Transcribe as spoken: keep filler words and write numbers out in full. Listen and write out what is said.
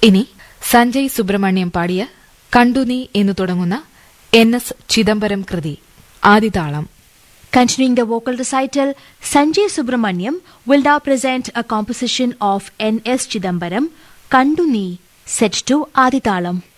ഇനി സഞ്ജയ് സുബ്രഹ്മണ്യം പാടിയ കണ്ടുനീ എന്നു തുടങ്ങുന്ന എൻ എസ് ചിദംബരം കൃതി ആദിതാളം. Continuing the vocal recital, Sanjay Subramaniam will now present a composition of N S Chidambaram, Kandu Nee, set to Adithalam.